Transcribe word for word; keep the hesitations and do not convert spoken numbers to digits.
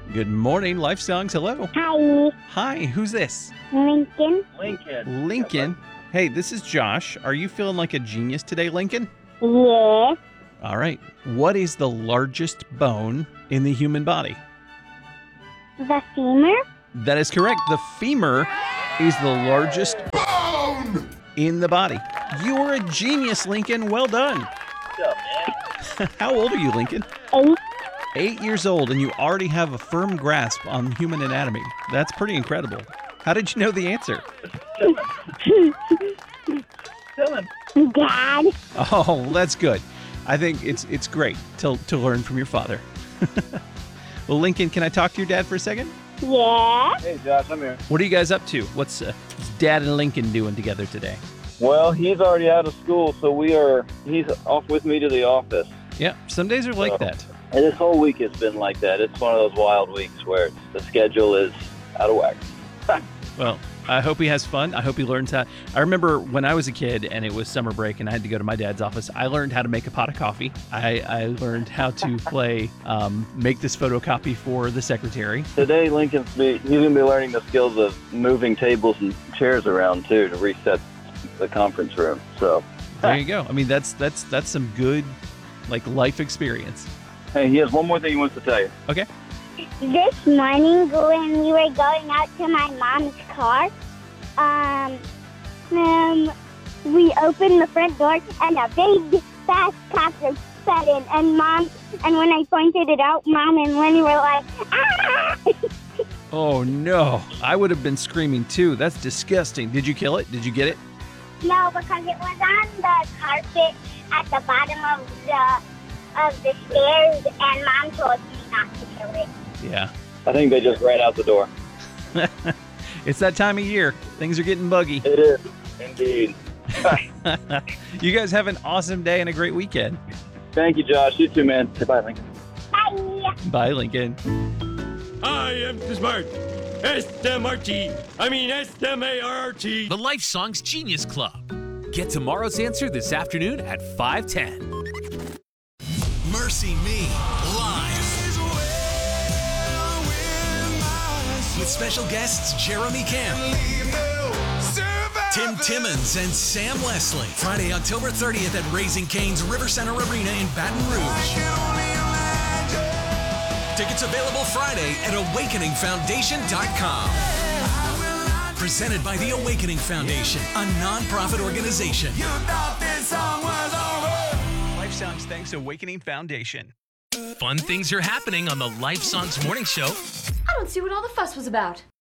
Good morning, Life Songs. Hello. Hi, Hi, who's this? Lincoln. Lincoln. Lincoln. Hey, this is Josh. Are you feeling like a genius today, Lincoln? Yes, All right. What is the largest bone in the human body? the femur. That is correct. The femur is the largest bone in the body. You are a genius, Lincoln. Well done. What's up, man? How old are you, Lincoln? Eight. Eight years old, and you already have a firm grasp on human anatomy. That's pretty incredible. How did you know the answer? Dylan. Dad. Oh, that's good. I think it's it's great to, to learn from your father. Well, Lincoln, can I talk to your dad for a second? Yeah. Hey, Josh, I'm here. What are you guys up to? What's, uh, what's Dad and Lincoln doing together today? Well, he's already out of school, so we are. He's off with me to the office. Yeah, some days are like So- that. And this whole week has been like that. It's one of those wild weeks where the schedule is out of whack. Well, I hope he has fun. I hope he learns how. I remember when I was a kid and it was summer break and I had to go to my dad's office, I learned how to make a pot of coffee. I, I learned how to play, um, make this photocopy for the secretary. Today, Lincoln's be, he's going to be learning the skills of moving tables and chairs around, too, to reset the conference room. So, There you go. I mean, that's that's that's some good, like, life experience. hey, he has one more thing he wants to tell you. Okay. This morning when we were going out to my mom's car, um, um, we opened the front door and a big fast cockroach fell in. And mom, and when I pointed it out, mom and Lenny were like, ah! Oh, no. I would have been screaming, too. That's disgusting. Did you kill it? Did you get it? No, because it was on the carpet at the bottom of the of the stairs, and mom told me not to kill it. Yeah. I think they just ran out the door. It's that time of year. Things are getting buggy. It is, indeed. You guys have an awesome day and a great weekend. Thank you, Josh. You too, man. Say bye, Lincoln. Bye. Bye, Lincoln. I am smart. S M R T. I mean S M A R R T. The Life Songs Genius Club. Get tomorrow's answer this afternoon at five ten. Mercy Me live with special guests Jeremy Camp, Tim Timmons, and Sam Leslie. Friday, October thirtieth at Raising Cane's River Center Arena in Baton Rouge. Tickets available Friday at awakening foundation dot com. Presented by the Awakening Foundation, a non-profit organization. Life Songs thanks Awakening Foundation. Fun things are happening on the Life Songs Morning Show. I don't see what all the fuss was about.